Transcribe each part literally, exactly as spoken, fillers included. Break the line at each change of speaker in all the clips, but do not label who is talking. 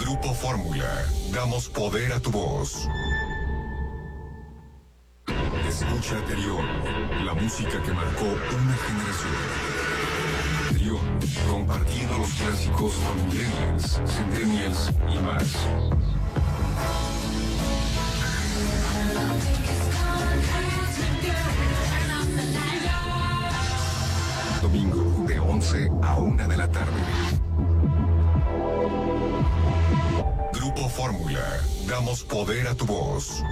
Grupo Fórmula, damos poder a tu voz. Escucha Trión, la música que marcó una generación. Trión, compartiendo los clásicos con millennials, centennials y más. Domingo, de once a una de la tarde. Grupo Fórmula, damos poder a tu voz.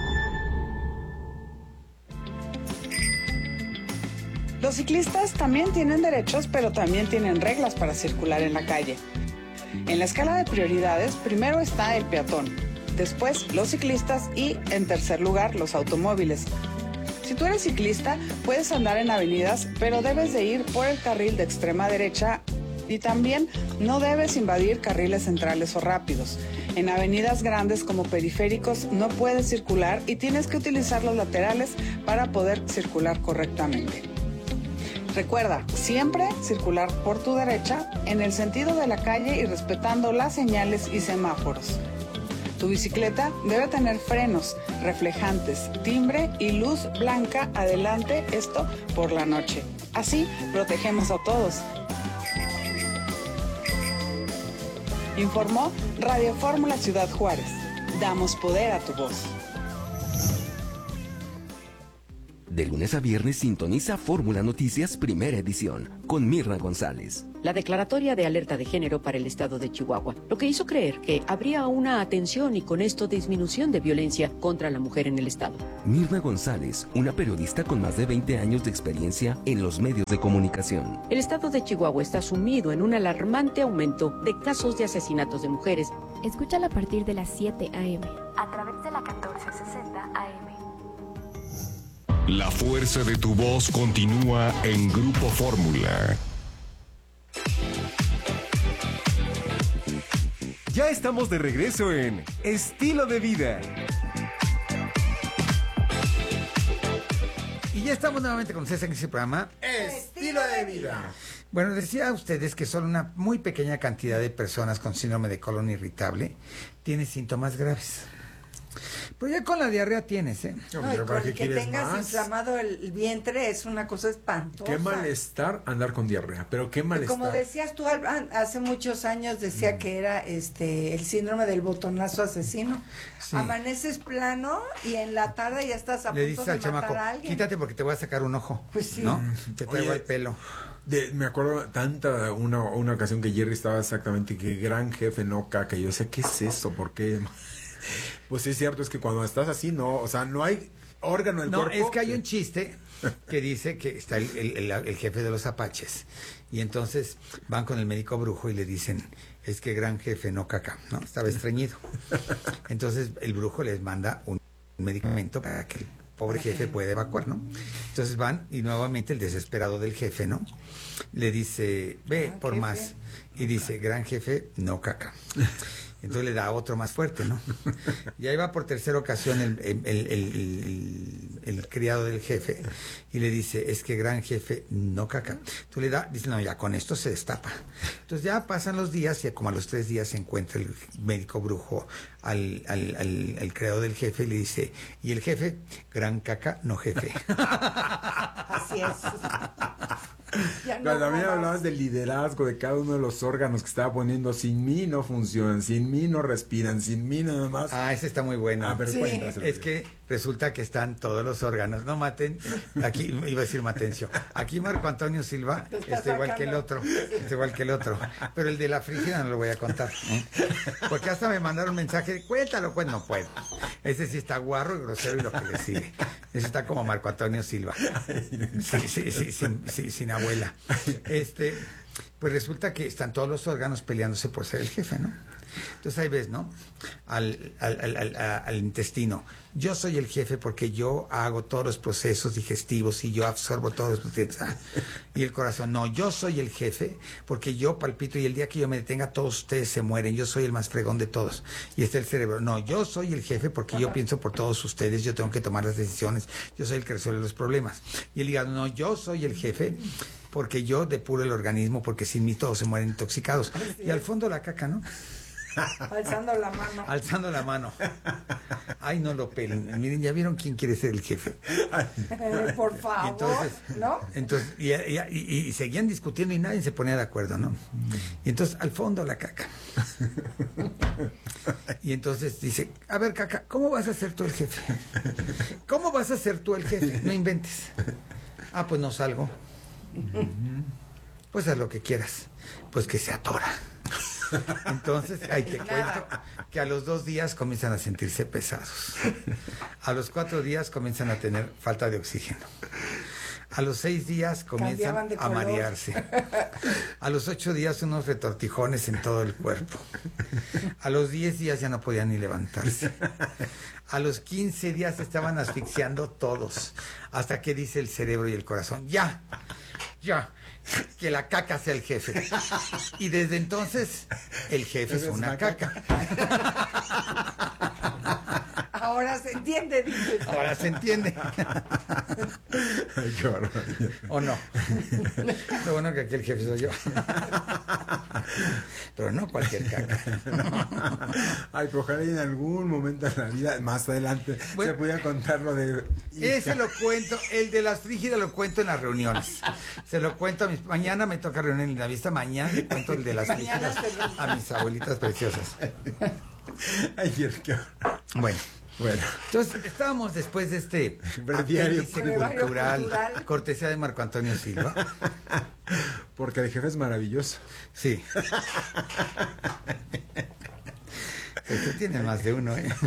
Los ciclistas también tienen derechos, pero también tienen reglas para circular en la calle. En la escala de prioridades, primero está el peatón, después los ciclistas y, en tercer lugar, los automóviles. Si tú eres ciclista, puedes andar en avenidas, pero debes de ir por el carril de extrema derecha y también no debes invadir carriles centrales o rápidos. En avenidas grandes como periféricos no puedes circular y tienes que utilizar los laterales para poder circular correctamente. Recuerda, siempre circular por tu derecha en el sentido de la calle y respetando las señales y semáforos. Tu bicicleta debe tener frenos, reflejantes, timbre y luz blanca adelante, esto por la noche. Así protegemos a todos. Informó Radio Fórmula Ciudad Juárez. Damos poder a tu voz.
De lunes a viernes sintoniza Fórmula Noticias Primera Edición con Mirna González.
La declaratoria de alerta de género para el estado de Chihuahua, lo que hizo creer que habría una atención y con esto disminución de violencia contra la mujer en el estado.
Mirna González, una periodista con más de veinte años de experiencia en los medios de comunicación.
El estado de Chihuahua está sumido en un alarmante aumento de casos de asesinatos de mujeres.
Escúchala a partir de las siete a eme a través de la catorce sesenta a eme.
La fuerza de tu voz continúa en Grupo Fórmula.
Ya estamos de regreso en Estilo de Vida.
Y ya estamos nuevamente con ustedes en este programa
Estilo de Vida.
Bueno, decía a ustedes que solo una muy pequeña cantidad de personas con síndrome de colon irritable tiene síntomas graves. Pero ya con la diarrea tienes, ¿eh?
No, y con que tengas más? inflamado el vientre es una cosa espantosa.
Qué malestar andar con diarrea, pero qué malestar.
Como decías tú, hace muchos años decía mm. que era este el síndrome del botonazo asesino. Sí. Amaneces plano y en la tarde ya estás a
Le
punto
dices
de
al
matar
chamaco,
a alguien.
Quítate porque te voy a sacar un ojo.
Pues sí.
¿No? Mm. Te traigo el pelo.
De, me acuerdo tanta una, una ocasión que Jerry estaba exactamente que gran jefe no caca. Y yo decía, ¿qué es eso? ¿Por qué? Pues sí, es cierto, es que cuando estás así, no, o sea, no hay órgano del
no,
cuerpo.
No, es que hay un chiste que dice que está el, el, el, el jefe de los apaches y entonces van con el médico brujo y le dicen, es que gran jefe no caca, ¿no? Estaba estreñido. Entonces el brujo les manda un medicamento para que el pobre jefe pueda evacuar, ¿no? Entonces van y nuevamente el desesperado del jefe, ¿no? Le dice, ve por más. Y dice, gran jefe no caca. Entonces le da otro más fuerte, ¿no? Y ahí va por tercera ocasión el, el, el, el, el, el criado del jefe y le dice, es que gran jefe no caca. Entonces le da, dice, no, ya con esto se destapa. Entonces ya pasan los días y como a los tres días se encuentra el médico brujo al, al, al, al criado del jefe y le dice, y el jefe, gran caca, no jefe.
Así es.
No, pero también hablabas del liderazgo de cada uno de los órganos que estaba poniendo, sin mí no funcionan, sin mí no respiran, sin mí nada más.
Ah, ese está muy bueno.
Ah, pero
sí.
cuéntaselo.
Es que resulta que están todos los órganos, no maten, aquí iba a decir Matencio, aquí Marco Antonio Silva está igual que el otro, está igual que el otro, pero el de la frígida no lo voy a contar, ¿eh? Porque hasta me mandaron un mensaje, cuéntalo, pues no puedo. Ese sí está guarro y grosero y lo que le sigue. Ese está como Marco Antonio Silva. Sí, sí, sí, sin, sí, sin abuela. Este, pues resulta que están todos los órganos peleándose por ser el jefe, ¿no? Entonces ahí ves, ¿no? Al, al, al, al, al intestino. Yo soy el jefe porque yo hago todos los procesos digestivos y yo absorbo todos los nutrientes. Y el corazón, no, yo soy el jefe porque yo palpito y el día que yo me detenga todos ustedes se mueren. Yo soy el más fregón de todos. Y está el cerebro, no, yo soy el jefe porque yo pienso por todos ustedes. Yo tengo que tomar las decisiones. Yo soy el que resuelve los problemas. Y el hígado, no, yo soy el jefe porque yo depuro el organismo porque sin mí todos se mueren intoxicados. Y al fondo la caca, ¿no?
Alzando la mano.
Alzando la mano. Ay, no lo pelen. Miren, ¿ya vieron quién quiere ser el jefe?
Eh, por favor,
y entonces,
¿no?
Entonces, y, y, y, y seguían discutiendo y nadie se ponía de acuerdo, ¿no? Y entonces, al fondo, la Caca. Y entonces dice, a ver, Caca, ¿cómo vas a ser tú el jefe? ¿Cómo vas a ser tú el jefe? No inventes. Ah, pues no salgo. Pues haz lo que quieras. Pues que se atora. Entonces, ahí te cuento que a los dos días comienzan a sentirse pesados. A los cuatro días comienzan a tener falta de oxígeno. A los seis días comienzan a
color.
marearse. A los ocho días unos retortijones en todo el cuerpo. A los diez días ya no podían ni levantarse. A los quince días se estaban asfixiando todos. Hasta que dice el cerebro y el corazón, ya, ya, que la Caca sea el jefe. Y desde entonces, el jefe es una caca.
Ahora se entiende, dices.
Ahora se entiende.
Ay, qué barbaridad.
¿O no? Lo bueno que aquí el jefe soy yo. Pero no cualquier caca.
Ay, pero ojalá en algún momento de la vida, más adelante,
bueno,
se pudiera contar lo de...
Ese lo cuento, el de las frígidas lo cuento en las reuniones. Se lo cuento a mis... Mañana me toca reunión en la vista, mañana le cuento el de las frígidas a mis abuelitas preciosas.
Ay, qué...
Bueno.
Bueno.
Entonces, estábamos después de este
diario
cultural, cultural, cortesía de Marco Antonio Silva.
Porque el jefe es maravilloso.
Sí. Este tiene más de uno, ¿eh?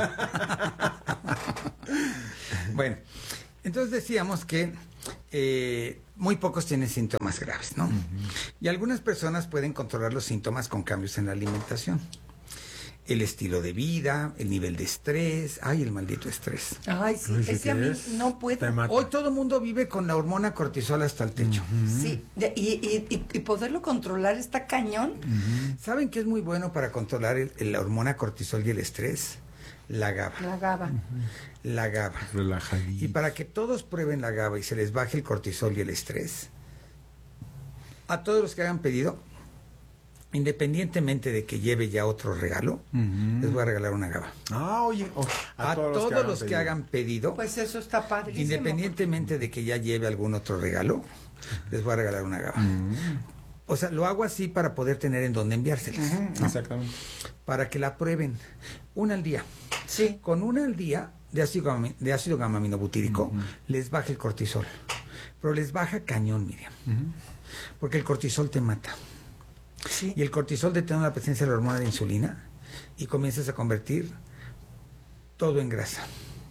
Bueno, entonces decíamos que eh, muy pocos tienen síntomas graves, ¿no? Uh-huh. Y algunas personas pueden controlar los síntomas con cambios en la alimentación. El estilo de vida, el nivel de estrés, ay, el maldito estrés.
Ay, sí, es que a mí no puedo.
Hoy todo el mundo vive con la hormona cortisol hasta el techo.
Uh-huh. Sí, de, y, y, y poderlo controlar está cañón.
Uh-huh. ¿Saben qué es muy bueno para controlar el, el, la hormona cortisol y el estrés? La GABA.
La GABA.
Uh-huh. La GABA.
Relajadito.
Y para que todos prueben la GABA y se les baje el cortisol y el estrés, a todos los que hagan pedido, independientemente de que lleve ya otro regalo, uh-huh, les voy a regalar una GABA.
Ah, oye, oh,
a, a todos, todos los, que, los que hagan pedido,
pues eso está padrísimo.
Independientemente de que ya lleve algún otro regalo, les voy a regalar una GABA. Uh-huh. O sea, lo hago así para poder tener en dónde enviárselas.
Uh-huh. Exactamente.
Para que la prueben una al día.
Sí. Con
una al día de ácido, de ácido gamma-aminobutírico, uh-huh, les baja el cortisol. Pero les baja cañón, Miriam. Uh-huh. Porque el cortisol te mata. Sí. Y el cortisol detona la presencia de la hormona de insulina y comienzas a convertir todo en grasa.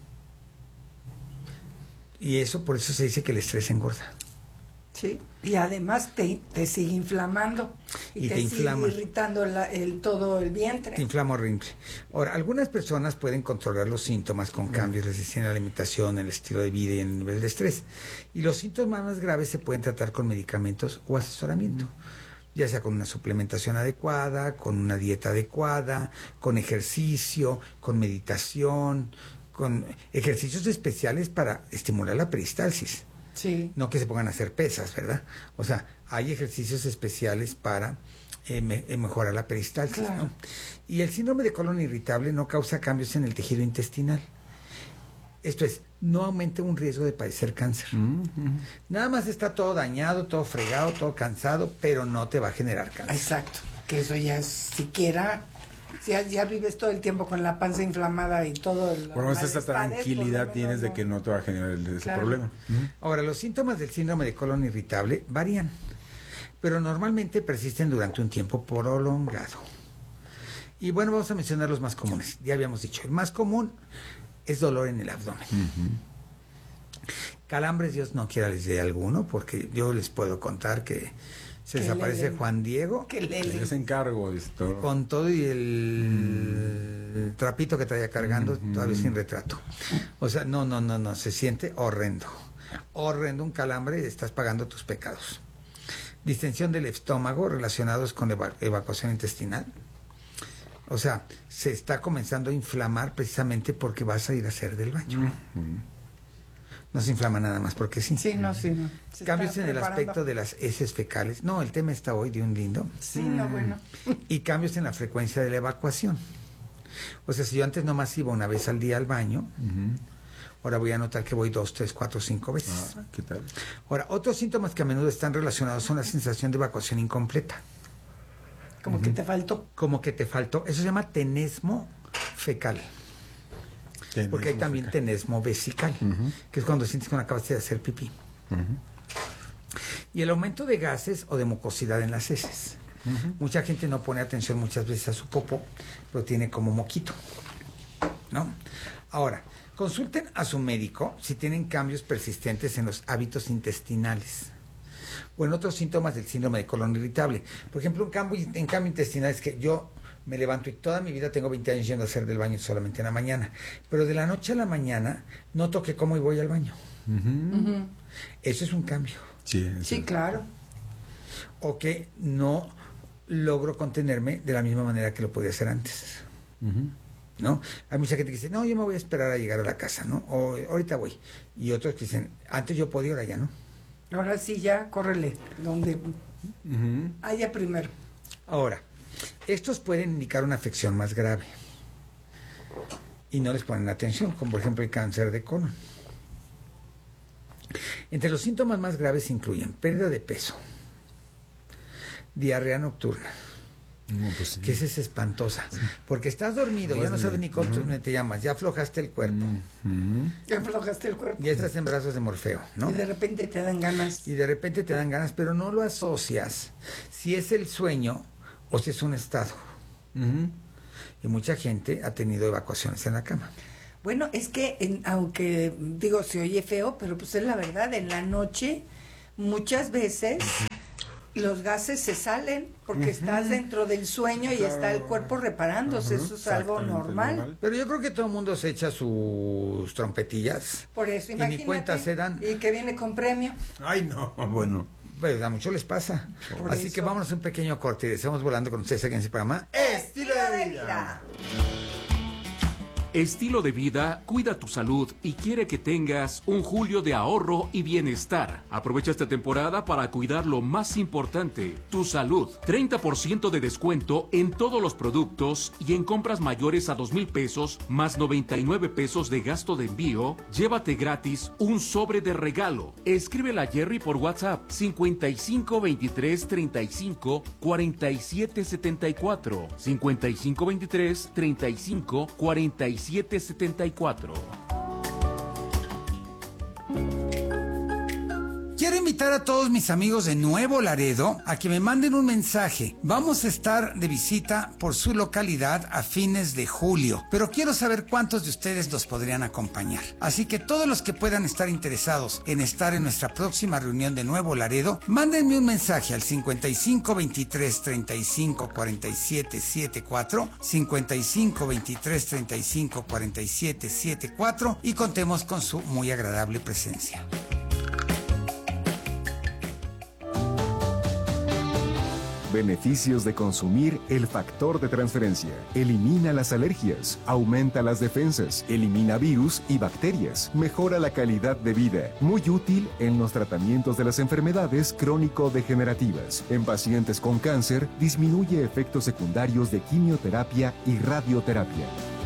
Y eso, por eso se dice que el estrés engorda.
Sí, y además te, te sigue inflamando y,
y
te,
te
sigue
inflama.
irritando la, el, todo el vientre.
Te inflama horrible. Ahora, algunas personas pueden controlar los síntomas con cambios en la alimentación, el estilo de vida y el nivel de estrés. Y los síntomas más graves se pueden tratar con medicamentos o asesoramiento. Ya sea con una suplementación adecuada, con una dieta adecuada, con ejercicio, con meditación, con ejercicios especiales para estimular la peristalsis.
Sí.
No que se pongan a hacer pesas, ¿verdad? O sea, hay ejercicios especiales para eh, me, eh, mejorar la peristalsis, claro, ¿no? Y el síndrome de colon irritable no causa cambios en el tejido intestinal. Esto es, no aumenta un riesgo de padecer cáncer. Uh-huh. Nada más está todo dañado, todo fregado, todo cansado, pero no te va a generar cáncer.
Exacto, que eso ya es siquiera, si ya, ya vives todo el tiempo con la panza inflamada y todo el...
Por lo menos esta tranquilidad pues, tienes no, de que no te va a generar ese claro. problema.
Uh-huh. Ahora, los síntomas del síndrome de colon irritable varían, pero normalmente persisten durante un tiempo prolongado. Y bueno, vamos a mencionar los más comunes. Ya habíamos dicho, el más común es dolor en el abdomen. Uh-huh. Calambres, Dios no quiera les dé alguno, porque yo les puedo contar que se que desaparece le, Juan Diego.
Que le, les encargo esto.
Con todo y el uh-huh. trapito que traía cargando, uh-huh. todavía sin retrato. O sea, no, no, no, no, se siente horrendo. Horrendo un calambre, estás pagando tus pecados. Distensión del estómago relacionados con eva- evacuación intestinal. O sea, se está comenzando a inflamar precisamente porque vas a ir a hacer del baño. Uh-huh. No se inflama nada más, porque sí.
Sí, no, sí, no. Se
Cambios en el
preparando.
aspecto de las heces fecales. No, el tema está hoy de un lindo.
Sí, no, bueno.
Y cambios en la frecuencia de la evacuación. O sea, si yo antes nomás iba una vez al día al baño, uh-huh. ahora voy a notar que voy dos, tres, cuatro, cinco veces.
Ah, ¿qué tal?
Ahora, otros síntomas que a menudo están relacionados son la sensación de evacuación incompleta.
Como uh-huh. que te faltó.
Como que te faltó. Eso se llama tenesmo fecal. Tenesmo Porque hay también fecal. Tenesmo vesical, uh-huh. que es cuando sientes que no acabas de hacer pipí. Uh-huh. Y el aumento de gases o de mucosidad en las heces. Uh-huh. Mucha gente no pone atención muchas veces a su popó, pero tiene como moquito, ¿no? Ahora, consulten a su médico si tienen cambios persistentes en los hábitos intestinales o en otros síntomas del síndrome de colon irritable. Por ejemplo, un cambio, en cambio intestinal es que yo me levanto y toda mi vida tengo veinte años yendo a hacer del baño solamente en la mañana, pero de la noche a la mañana noto que como y voy al baño. Uh-huh. Uh-huh. Eso es un cambio.
Sí,
sí, claro.
O que no logro contenerme de la misma manera que lo podía hacer antes. Uh-huh. ¿No? Hay mucha gente que dice, no, yo me voy a esperar a llegar a la casa, ¿no? O ahorita voy. Y otros que dicen, antes yo podía, ahora ya no.
Ahora sí, ya, córrele, donde uh-huh. haya primero.
Ahora, estos pueden indicar una afección más grave. Y no les ponen atención, como por ejemplo el cáncer de colon. Entre los síntomas más graves incluyen pérdida de peso, diarrea nocturna, no, pues sí. que esa es espantosa, porque estás dormido, no, ya no sabes ni cómo uh-huh. te llamas, ya aflojaste el cuerpo.
Uh-huh. Ya aflojaste el cuerpo.
Ya estás en brazos de Morfeo, ¿no?
Y de repente te dan ganas.
Y de repente te dan ganas, pero no lo asocias si es el sueño o si es un estado. Uh-huh. Y mucha gente ha tenido evacuaciones en la cama.
Bueno, es que, en, aunque digo, se oye feo, pero pues es la verdad, en la noche muchas veces los gases se salen porque uh-huh. estás dentro del sueño claro. y está el cuerpo reparándose, uh-huh. eso es algo normal. normal.
Pero yo creo que todo el mundo se echa sus trompetillas.
Por eso, imagínate.
Y ni cuenta se dan.
Y que viene con premio.
Ay, no, bueno.
Pues a muchos les pasa. Por Así eso. que vámonos a un pequeño corte y estamos volando con ustedes aquí en ese programa.
Estilo de vida.
Estilo de Vida cuida tu salud y quiere que tengas un julio de ahorro y bienestar. Aprovecha esta temporada para cuidar lo más importante, tu salud. treinta por ciento de descuento en todos los productos y en compras mayores a dos mil pesos más noventa y nueve pesos de gasto de envío. Llévate gratis un sobre de regalo. Escríbele a Jerry por WhatsApp cincuenta y cinco veintitrés treinta y cinco cuarenta y siete setenta y cuatro. cincuenta y cinco veintitrés treinta y cinco cuarenta y siete setenta y cuatro.
Quiero invitar a todos mis amigos de Nuevo Laredo a que me manden un mensaje. Vamos a estar de visita por su localidad a fines de julio, pero quiero saber cuántos de ustedes nos podrían acompañar. Así que todos los que puedan estar interesados en estar en nuestra próxima reunión de Nuevo Laredo, mándenme un mensaje al cincuenta y cinco veintitrés treinta y cinco cuarenta y siete setenta y cuatro, cincuenta y cinco veintitrés treinta y cinco cuarenta y siete setenta y cuatro y contemos con su muy agradable presencia.
Beneficios de consumir el factor de transferencia. Elimina las alergias, aumenta las defensas, elimina virus y bacterias, mejora la calidad de vida. Muy útil en los tratamientos de las enfermedades crónico-degenerativas. En pacientes con cáncer, disminuye efectos secundarios de quimioterapia y radioterapia.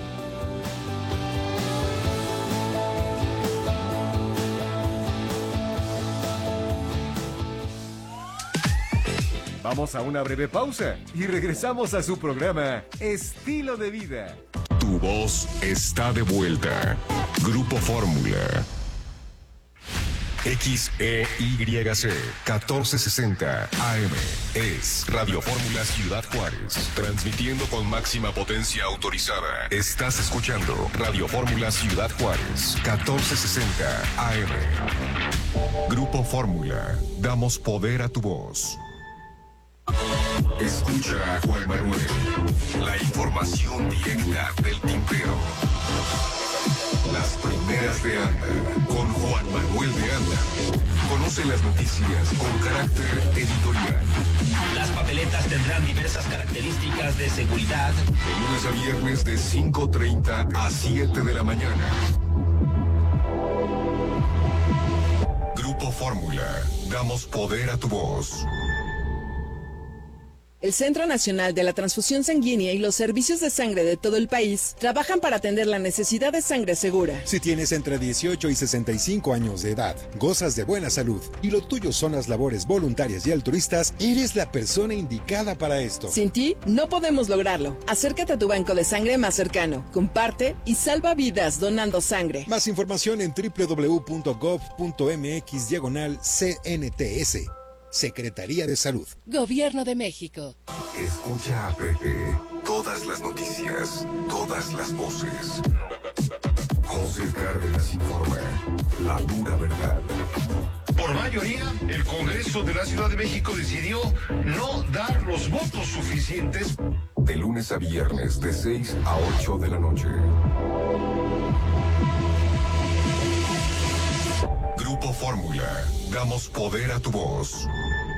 Vamos a una breve pausa y regresamos a su programa Estilo de Vida.
Tu voz está de vuelta. Grupo Fórmula. X E Y C catorce sesenta A M es Radio Fórmula Ciudad Juárez, transmitiendo con máxima potencia autorizada. Estás escuchando Radio Fórmula Ciudad Juárez, catorce sesenta A M. Grupo Fórmula, damos poder a tu voz. Escucha a Juan Manuel, la información directa del tintero. Las primeras de Anda, con Juan Manuel de Anda. Conoce las noticias con carácter editorial.
Las papeletas tendrán diversas características de seguridad.
De lunes a viernes de cinco treinta a siete de la mañana. Fórmula. Damos poder a tu voz.
El Centro Nacional de la Transfusión Sanguínea y los servicios de sangre de todo el país trabajan para atender la necesidad de sangre segura.
Si tienes entre dieciocho y sesenta y cinco años de edad, gozas de buena salud y lo tuyo son las labores voluntarias y altruistas, eres la persona indicada para esto.
Sin ti, no podemos lograrlo. Acércate a tu banco de sangre más cercano, comparte y salva vidas donando sangre.
Más información en doble u doble u doble u punto gov punto m x diagonal C N T S. Secretaría de Salud.
Gobierno de México.
Escucha a Pepe. Todas las noticias, todas las voces. José Cárdenas informa. La dura verdad.
Por mayoría, el Congreso de la Ciudad de México decidió no dar los votos suficientes.
De lunes a viernes, de seis a ocho de la noche. Grupo Fórmula. Damos poder a tu voz.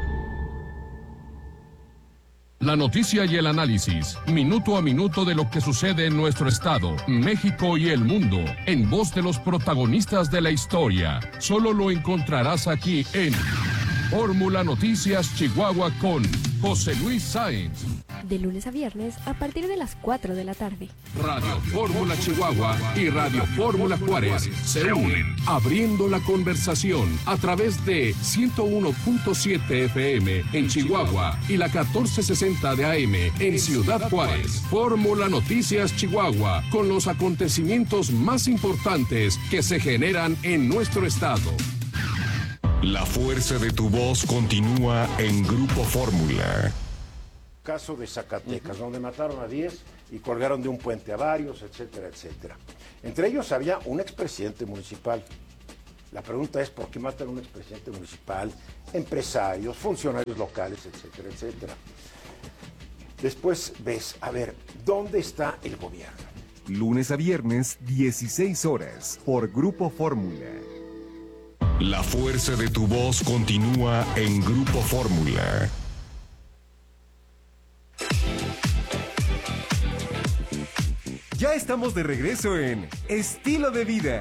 La noticia y el análisis, minuto a minuto de lo que sucede en nuestro estado, México y el mundo, en voz de los protagonistas de la historia. Solo lo encontrarás aquí en Fórmula Noticias Chihuahua con José Luis Sáenz.
De lunes a viernes a partir de las cuatro de la tarde.
Radio Fórmula Chihuahua y Radio Fórmula Juárez se unen, abriendo la conversación a través de ciento uno punto siete F M en Chihuahua y la catorce sesenta de A M en Ciudad Juárez. Fórmula Noticias Chihuahua, con los acontecimientos más importantes que se generan en nuestro estado.
La fuerza de tu voz continúa en Grupo Fórmula.
Caso de Zacatecas, uh-huh. donde mataron a diez y colgaron de un puente a varios, etcétera, etcétera. Entre ellos había un expresidente municipal. La pregunta es, ¿por qué matan a un expresidente municipal? Empresarios, funcionarios locales, etcétera, etcétera. Después ves, a ver, ¿dónde está el gobierno?
Lunes a viernes, dieciséis horas, por Grupo Fórmula.
La fuerza de tu voz continúa en Grupo Fórmula.
Ya estamos de regreso en Estilo de Vida.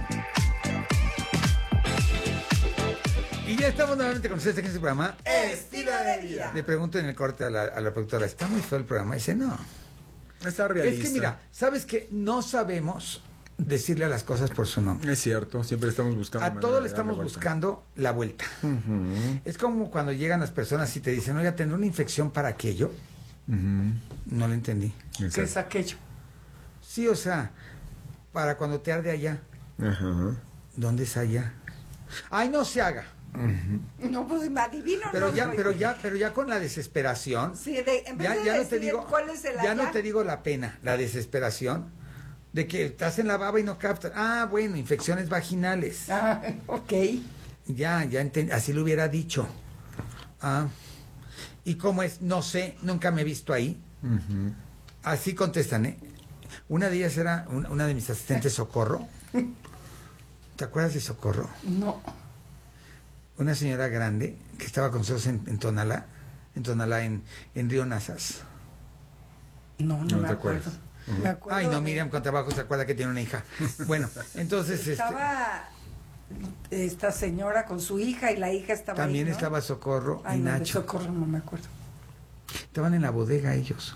Y ya estamos nuevamente con ustedes en este programa
Estilo de Vida.
Le pregunto en el corte a la, a la productora, ¿está muy feo el programa? Y dice, no.
Está realista.
Es que mira, ¿sabes qué? No sabemos decirle a las cosas por su nombre.
Es cierto, siempre estamos buscando.
A todo le estamos buscando la vuelta. Uh-huh. Es como cuando llegan las personas y te dicen, oiga, ¿tendré una infección para aquello? Uh-huh. No lo entendí.
Exacto. ¿Qué es aquello?
Sí, o sea, para cuando te arde allá.
Uh-huh.
¿Dónde es allá? ¡Ay, no se haga!
Uh-huh. No, pues me adivino.
Pero
no
ya,
soy.
pero ya, pero ya con la desesperación.
Sí, de, en vez
ya,
de
ya
decir
no te digo,
cuál es el
ya
allá.
no te digo la pena, la desesperación de que estás en la baba y no captas. Ah, bueno, infecciones vaginales.
Ah, ok.
Ya, ya entendí, así lo hubiera dicho. Ah, ¿y cómo es? No sé, nunca me he visto ahí. Uh-huh. Así contestan, ¿eh? Una de ellas era una, una de mis asistentes, Socorro. ¿Te acuerdas de Socorro?
No.
Una señora grande que estaba con nosotros en, en Tonalá, en Tonalá, en, en Río Nazas.
No, no, no me acuerdo.
Uh-huh. Me acuerdo. Ay, no, de... Miriam con trabajo se acuerda que tiene una hija. Bueno, entonces...
Estaba este... esta señora con su hija y la hija estaba
También
ahí, ¿no?
estaba Socorro
Ay,
y
no,
Nacho.
De Socorro no me acuerdo.
Estaban en la bodega ellos.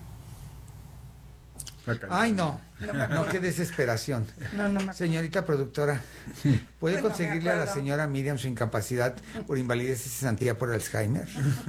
Ay, no, no, no, qué desesperación.
No, no me
Señorita productora, ¿puede
bueno,
conseguirle a la señora Miriam su incapacidad por invalidez y cesantía por Alzheimer?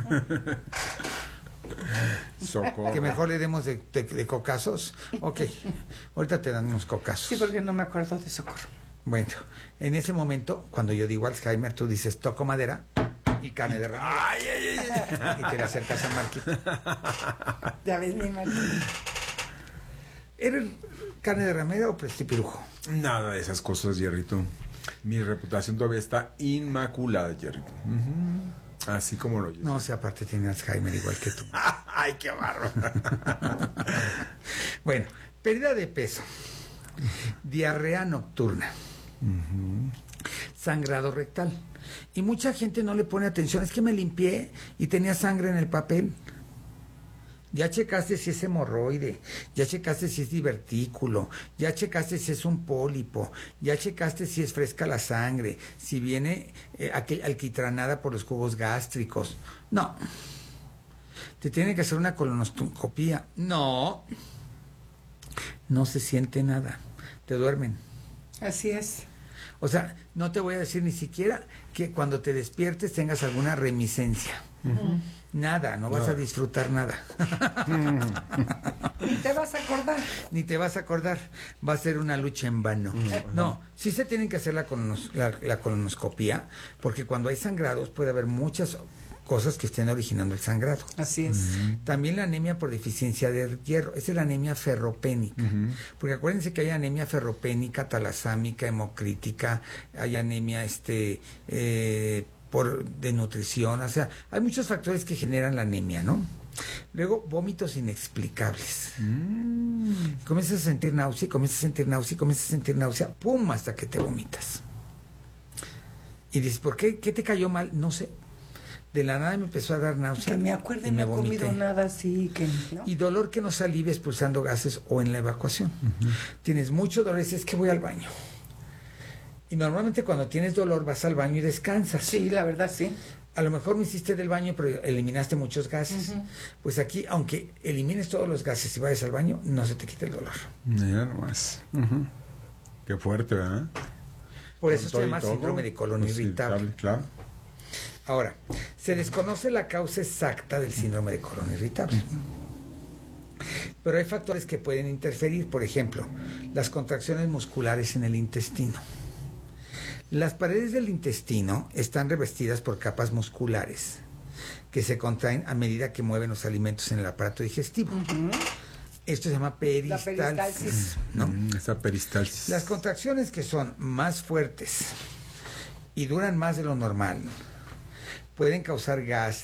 Socorro.
Que mejor le demos de, de, de cocazos. Ok, ahorita te dan unos cocazos.
Sí, porque no me acuerdo de Socorro.
Bueno, en ese momento, cuando yo digo Alzheimer, tú dices, toco madera y carne de ramón. Ay, ay, ay. Y te le acercas a Marquita.
Ya ves, mi Marquita.
¿Era carne de ramera o prestipirujo?
Nada de esas cosas, Jerrito. Mi reputación todavía está inmaculada, Jerrito. Uh-huh. Así como lo yo.
No, o sea, aparte tiene Alzheimer igual que tú.
¡Ay, qué barro!
Bueno, pérdida de peso, diarrea nocturna, uh-huh. sangrado rectal. Y mucha gente no le pone atención. Es que me limpié y tenía sangre en el papel. Ya checaste si es hemorroide, ya checaste si es divertículo, ya checaste si es un pólipo, ya checaste si es fresca la sangre, si viene eh, alquitranada por los jugos gástricos. No. Te tienen que hacer una colonoscopía. No. No se siente nada. Te duermen.
Así es.
O sea, no te voy a decir ni siquiera que cuando te despiertes tengas alguna reminiscencia. Uh-huh. Nada, no vas no. a disfrutar nada.
Ni te vas a acordar.
Ni te vas a acordar. Va a ser una lucha en vano. Uh-huh. No, sí se tienen que hacer la, colonos, la, la colonoscopía, porque cuando hay sangrados puede haber muchas cosas que estén originando el sangrado.
Así es.
Uh-huh. También la anemia por deficiencia de hierro, esa es la anemia ferropénica. Uh-huh. Porque acuérdense que hay anemia ferropénica, talasámica, hemocrítica, hay anemia este eh, por de nutrición, o sea, hay muchos factores que generan la anemia, ¿no? Luego, vómitos inexplicables. Mm. Comienzas a sentir náusea, comienzas a sentir náusea, comienzas a sentir náusea, pum, hasta que te vomitas. Y dices, ¿por qué? ¿Qué te cayó mal? No sé. De la nada me empezó a dar náusea.
Que me acuerdo y me no he comido nada así. Que, ¿no?
Y dolor que no se alivia expulsando gases o en la evacuación. Uh-huh. Tienes mucho dolor y dices, es que voy al baño. Y normalmente cuando tienes dolor vas al baño y descansas.
Sí, la verdad, sí.
A lo mejor no hiciste del baño, pero eliminaste muchos gases. Uh-huh. Pues aquí, aunque elimines todos los gases y vayas al baño, no se te quita el dolor.
Ya nomás. Uh-huh. Qué fuerte, ¿verdad?
Por eso se llama síndrome de colon pues irritable. Sí, claro. Ahora, se desconoce la causa exacta del síndrome de colon irritable. Uh-huh. Pero hay factores que pueden interferir. Por ejemplo, las contracciones musculares en el intestino. Las paredes del intestino están revestidas por capas musculares que se contraen a medida que mueven los alimentos en el aparato digestivo. Uh-huh. Esto se llama peristalsis. La peristalsis. ¿No?
Mm, esa peristalsis.
Las contracciones que son más fuertes y duran más de lo normal pueden causar gas,